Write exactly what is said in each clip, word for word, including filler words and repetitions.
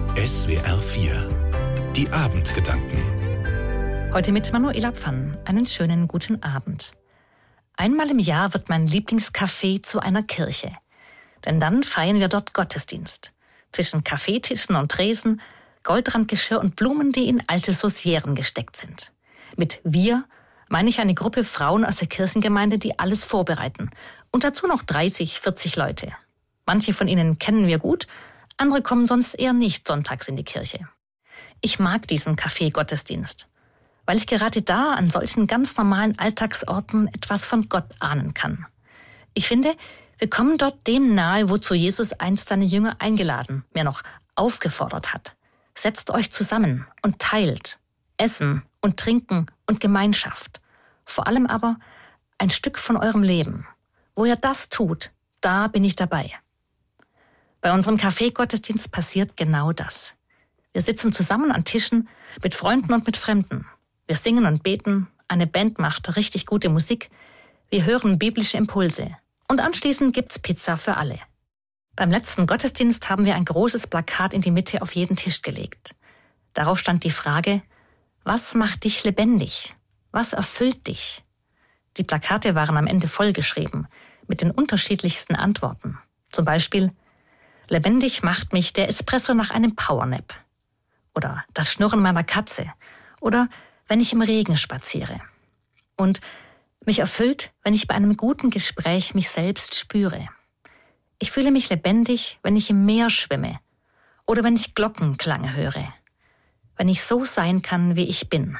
S W R vier. Die Abendgedanken. Heute mit Manuela Pfann. Einen schönen guten Abend. Einmal im Jahr wird mein Lieblingscafé zu einer Kirche. Denn dann feiern wir dort Gottesdienst. Zwischen Kaffeetischen und Tresen, Goldrandgeschirr und Blumen, die in alte Saucieren gesteckt sind. Mit wir meine ich eine Gruppe Frauen aus der Kirchengemeinde, die alles vorbereiten. Und dazu noch dreißig, vierzig Leute. Manche von ihnen kennen wir gut, andere kommen sonst eher nicht sonntags in die Kirche. Ich mag diesen Kaffee-Gottesdienst, weil ich gerade da an solchen ganz normalen Alltagsorten etwas von Gott ahnen kann. Ich finde, wir kommen dort dem nahe, wozu Jesus einst seine Jünger eingeladen, mehr noch aufgefordert hat. Setzt euch zusammen und teilt. Essen und Trinken und Gemeinschaft. Vor allem aber ein Stück von eurem Leben. Wo ihr das tut, da bin ich dabei. Bei unserem Kaffee-Gottesdienst passiert genau das. Wir sitzen zusammen an Tischen mit Freunden und mit Fremden. Wir singen und beten, eine Band macht richtig gute Musik, wir hören biblische Impulse und anschließend gibt's Pizza für alle. Beim letzten Gottesdienst haben wir ein großes Plakat in die Mitte auf jeden Tisch gelegt. Darauf stand die Frage: Was macht dich lebendig? Was erfüllt dich? Die Plakate waren am Ende vollgeschrieben mit den unterschiedlichsten Antworten. Zum Beispiel: Lebendig macht mich der Espresso nach einem Powernap. Oder das Schnurren meiner Katze. Oder wenn ich im Regen spaziere. Und mich erfüllt, wenn ich bei einem guten Gespräch mich selbst spüre. Ich fühle mich lebendig, wenn ich im Meer schwimme. Oder wenn ich Glockenklang höre. Wenn ich so sein kann, wie ich bin.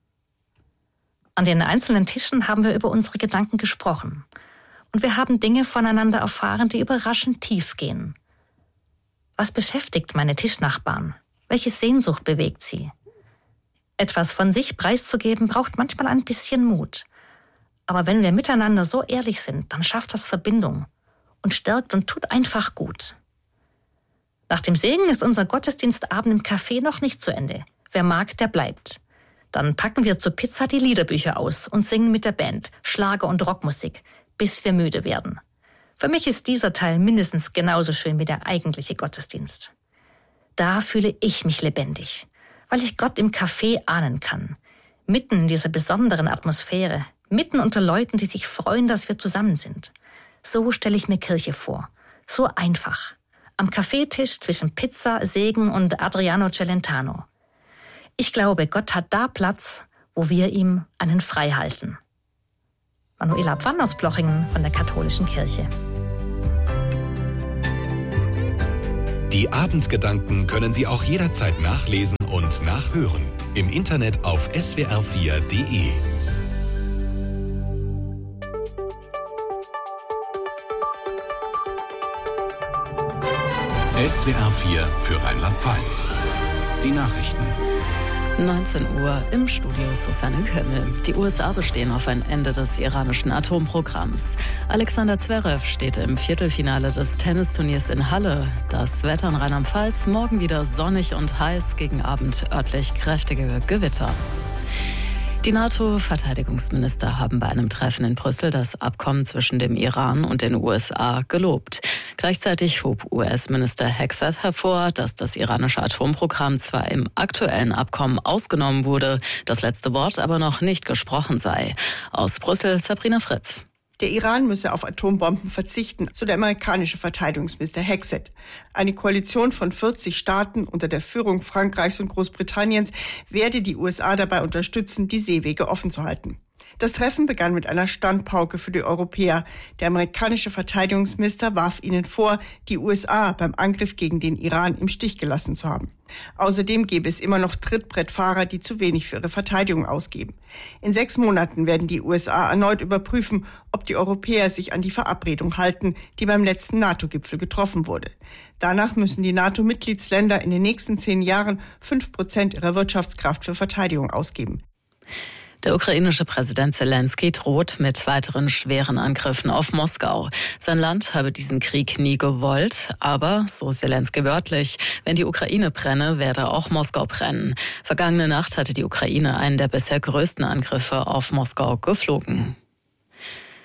An den einzelnen Tischen haben wir über unsere Gedanken gesprochen. Und wir haben Dinge voneinander erfahren, die überraschend tief gehen. Was beschäftigt meine Tischnachbarn? Welche Sehnsucht bewegt sie? Etwas von sich preiszugeben braucht manchmal ein bisschen Mut. Aber wenn wir miteinander so ehrlich sind, dann schafft das Verbindung und stärkt und tut einfach gut. Nach dem Segen ist unser Gottesdienstabend im Café noch nicht zu Ende. Wer mag, der bleibt. Dann packen wir zur Pizza die Liederbücher aus und singen mit der Band Schlager- und Rockmusik, bis wir müde werden. Für mich ist dieser Teil mindestens genauso schön wie der eigentliche Gottesdienst. Da fühle ich mich lebendig, weil ich Gott im Café ahnen kann. Mitten in dieser besonderen Atmosphäre, mitten unter Leuten, die sich freuen, dass wir zusammen sind. So stelle ich mir Kirche vor. So einfach. Am Kaffeetisch zwischen Pizza, Segen und Adriano Celentano. Ich glaube, Gott hat da Platz, wo wir ihm einen frei halten. Manuela Pfann aus Plochingen von der Katholischen Kirche. Die Abendgedanken können Sie auch jederzeit nachlesen und nachhören. Im Internet auf S W R vier Punkt de. S W R vier für Rheinland-Pfalz. Die Nachrichten. neunzehn Uhr im Studio Susanne Kömmel. Die U S A bestehen auf ein Ende des iranischen Atomprogramms. Alexander Zverev steht im Viertelfinale des Tennisturniers in Halle. Das Wetter in Rheinland-Pfalz morgen wieder sonnig und heiß, gegen Abend örtlich kräftige Gewitter. Die NATO-Verteidigungsminister haben bei einem Treffen in Brüssel das Abkommen zwischen dem Iran und den U S A gelobt. Gleichzeitig hob U S-Minister Hegseth hervor, dass das iranische Atomprogramm zwar im aktuellen Abkommen ausgenommen wurde, das letzte Wort aber noch nicht gesprochen sei. Aus Brüssel Sabrina Fritz. Der Iran müsse auf Atombomben verzichten, so der amerikanische Verteidigungsminister Hegseth. Eine Koalition von vierzig Staaten unter der Führung Frankreichs und Großbritanniens werde die U S A dabei unterstützen, die Seewege offen zu halten. Das Treffen begann mit einer Standpauke für die Europäer. Der amerikanische Verteidigungsminister warf ihnen vor, die U S A beim Angriff gegen den Iran im Stich gelassen zu haben. Außerdem gäbe es immer noch Trittbrettfahrer, die zu wenig für ihre Verteidigung ausgeben. In sechs Monaten werden die U S A erneut überprüfen, ob die Europäer sich an die Verabredung halten, die beim letzten NATO-Gipfel getroffen wurde. Danach müssen die NATO-Mitgliedsländer in den nächsten zehn Jahren fünf Prozent ihrer Wirtschaftskraft für Verteidigung ausgeben. Der ukrainische Präsident Zelensky droht mit weiteren schweren Angriffen auf Moskau. Sein Land habe diesen Krieg nie gewollt, aber, so Zelensky wörtlich, wenn die Ukraine brenne, werde auch Moskau brennen. Vergangene Nacht hatte die Ukraine einen der bisher größten Angriffe auf Moskau geflogen.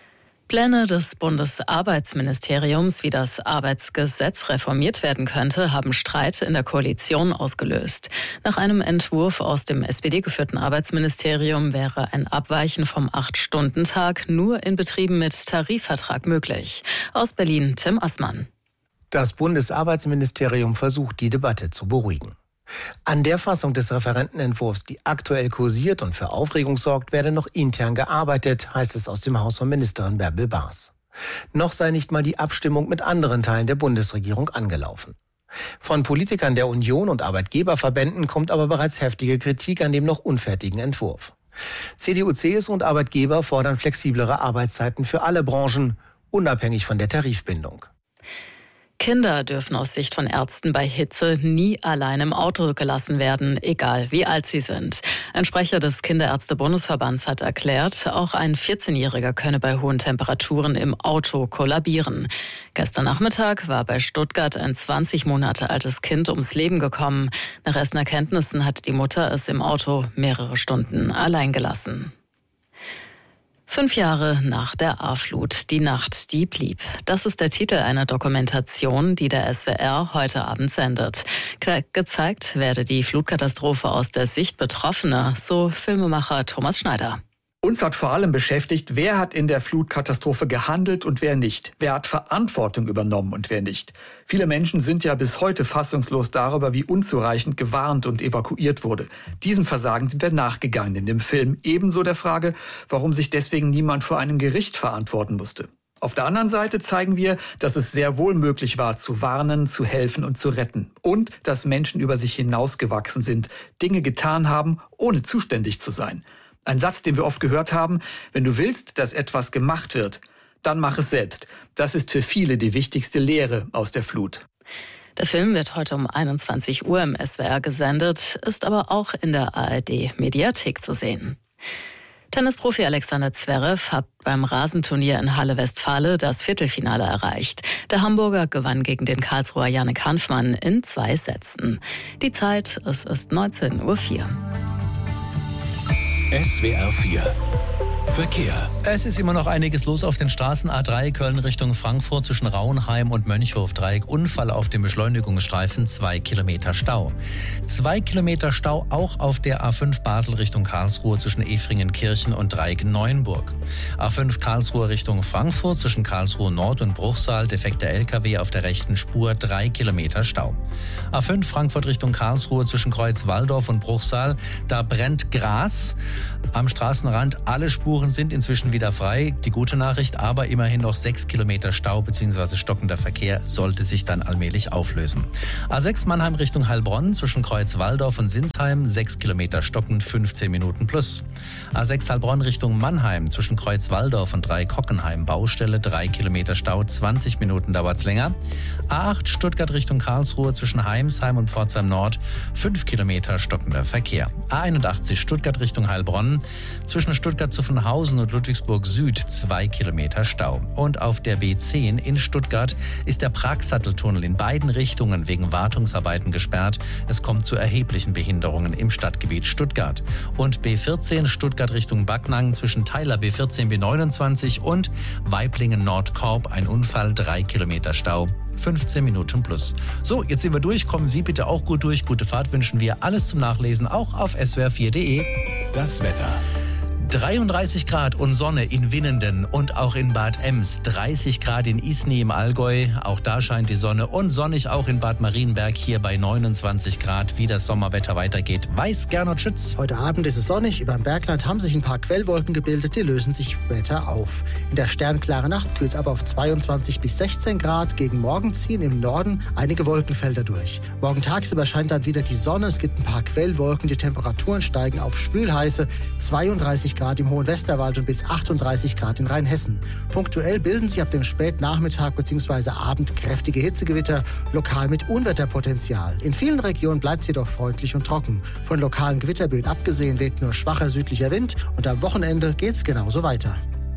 Pläne des Bundesarbeitsministeriums, wie das Arbeitsgesetz reformiert werden könnte, haben Streit in der Koalition ausgelöst. Nach einem Entwurf aus dem S P D-geführten Arbeitsministerium wäre ein Abweichen vom acht-Stunden-Tag nur in Betrieben mit Tarifvertrag möglich. Aus Berlin Tim Assmann. Das Bundesarbeitsministerium versucht, die Debatte zu beruhigen. An der Fassung des Referentenentwurfs, die aktuell kursiert und für Aufregung sorgt, werde noch intern gearbeitet, heißt es aus dem Haus von Ministerin Bärbel Baas. Noch sei nicht mal die Abstimmung mit anderen Teilen der Bundesregierung angelaufen. Von Politikern der Union und Arbeitgeberverbänden kommt aber bereits heftige Kritik an dem noch unfertigen Entwurf. C D U, C S U und Arbeitgeber fordern flexiblere Arbeitszeiten für alle Branchen, unabhängig von der Tarifbindung. Kinder dürfen aus Sicht von Ärzten bei Hitze nie allein im Auto gelassen werden, egal wie alt sie sind. Ein Sprecher des Kinderärzte-Bundesverbands hat erklärt, auch ein vierzehnjähriger könne bei hohen Temperaturen im Auto kollabieren. Gestern Nachmittag war bei Stuttgart ein zwanzig Monate altes Kind ums Leben gekommen. Nach ersten Erkenntnissen hat die Mutter es im Auto mehrere Stunden allein gelassen. Fünf Jahre nach der A-Flut. Die Nacht, die blieb. Das ist der Titel einer Dokumentation, die der S W R heute Abend sendet. Ge- gezeigt werde die Flutkatastrophe aus der Sicht Betroffener, so Filmemacher Thomas Schneider. Uns hat vor allem beschäftigt, wer hat in der Flutkatastrophe gehandelt und wer nicht. Wer hat Verantwortung übernommen und wer nicht. Viele Menschen sind ja bis heute fassungslos darüber, wie unzureichend gewarnt und evakuiert wurde. Diesem Versagen sind wir nachgegangen in dem Film. Ebenso der Frage, warum sich deswegen niemand vor einem Gericht verantworten musste. Auf der anderen Seite zeigen wir, dass es sehr wohl möglich war, zu warnen, zu helfen und zu retten. Und dass Menschen über sich hinausgewachsen sind, Dinge getan haben, ohne zuständig zu sein. Ein Satz, den wir oft gehört haben: Wenn du willst, dass etwas gemacht wird, dann mach es selbst. Das ist für viele die wichtigste Lehre aus der Flut. Der Film wird heute um einundzwanzig Uhr im S W R gesendet, ist aber auch in der A R D-Mediathek zu sehen. Tennisprofi Alexander Zverev hat beim Rasenturnier in Halle-Westfale das Viertelfinale erreicht. Der Hamburger gewann gegen den Karlsruher Jannik Hanfmann in zwei Sätzen. Die Zeit, es ist neunzehn Uhr vier. S W R vier Verkehr. Es ist immer noch einiges los auf den Straßen. A drei Köln Richtung Frankfurt zwischen Rauenheim und Mönchhof-Dreieck. Unfall auf dem Beschleunigungsstreifen, zwei Kilometer Stau. Zwei Kilometer Stau auch auf der A fünf Basel Richtung Karlsruhe zwischen Efringen-Kirchen und Dreieck-Neuenburg. A fünf Karlsruhe Richtung Frankfurt zwischen Karlsruhe Nord und Bruchsal. Defekter L K W auf der rechten Spur, drei Kilometer Stau. A fünf Frankfurt Richtung Karlsruhe zwischen Kreuz-Walldorf und Bruchsal. Da brennt Gras am Straßenrand. Alle Spuren sind inzwischen wieder frei. Die gute Nachricht, aber immerhin noch sechs Kilometer Stau bzw. stockender Verkehr sollte sich dann allmählich auflösen. A sechs Mannheim Richtung Heilbronn zwischen Kreuz-Walldorf und Sinsheim, sechs Kilometer stockend, fünfzehn Minuten plus. A sechs Heilbronn Richtung Mannheim zwischen Kreuz-Walldorf und Dreieck-Hockenheim, Baustelle, drei Kilometer Stau, zwanzig Minuten dauert's länger. A acht Stuttgart Richtung Karlsruhe zwischen Heimsheim und Pforzheim Nord, fünf Kilometer stockender Verkehr. A einundachtzig Stuttgart Richtung Heilbronn zwischen Stuttgart Zuffenhausen und Ludwigsburg Süd, zwei Kilometer Stau. Und auf der B zehn in Stuttgart ist der Pragsatteltunnel in beiden Richtungen wegen Wartungsarbeiten gesperrt. Es kommt zu erheblichen Behinderungen im Stadtgebiet Stuttgart. Und B vierzehn Stuttgart Richtung Backnang zwischen Teiler B vierzehn B neunundzwanzig und Weiblingen Nordkorb, ein Unfall, drei Kilometer Stau. fünfzehn Minuten plus. So, jetzt sind wir durch. Kommen Sie bitte auch gut durch. Gute Fahrt wünschen wir. Alles zum Nachlesen, auch auf S W R vier punkt de. Das Wetter. dreiunddreißig Grad und Sonne in Winnenden und auch in Bad Ems. dreißig Grad in Isny im Allgäu. Auch da scheint die Sonne. Und sonnig auch in Bad Marienberg hier bei neunundzwanzig Grad. Wie das Sommerwetter weitergeht, weiß Gernot Schütz. Heute Abend ist es sonnig. Über dem Bergland haben sich ein paar Quellwolken gebildet. Die lösen sich später auf. In der sternklaren Nacht kühlt es ab auf zweiundzwanzig bis sechzehn Grad. Gegen Morgen ziehen im Norden einige Wolkenfelder durch. Morgen tagsüber scheint dann wieder die Sonne. Es gibt ein paar Quellwolken. Die Temperaturen steigen auf schwülheiße zweiunddreißig Grad im Hohen Westerwald und bis achtunddreißig Grad in Rheinhessen. Punktuell bilden sich ab dem Spätnachmittag bzw. Abend kräftige Hitzegewitter, lokal mit Unwetterpotenzial. In vielen Regionen bleibt es jedoch freundlich und trocken. Von lokalen Gewitterböen abgesehen weht nur schwacher südlicher Wind und am Wochenende geht es genauso weiter.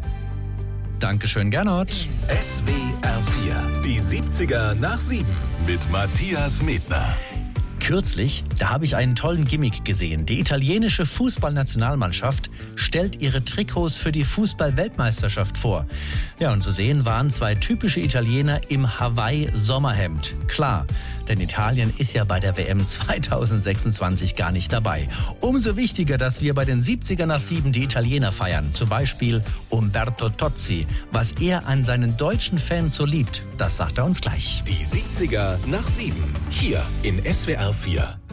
Dankeschön, Gernot. S W R vier. Die siebziger nach sieben mit Matthias Medner. Kürzlich, da habe ich einen tollen Gimmick gesehen. Die italienische Fußballnationalmannschaft stellt ihre Trikots für die Fußball-Weltmeisterschaft vor. Ja, und zu sehen waren zwei typische Italiener im Hawaii-Sommerhemd. Klar, denn Italien ist ja bei der W M zweitausendsechsundzwanzig gar nicht dabei. Umso wichtiger, dass wir bei den siebziger nach sieben die Italiener feiern. Zum Beispiel Umberto Tozzi. Was er an seinen deutschen Fans so liebt, das sagt er uns gleich. Die siebziger nach sieben. Hier in S W R vier.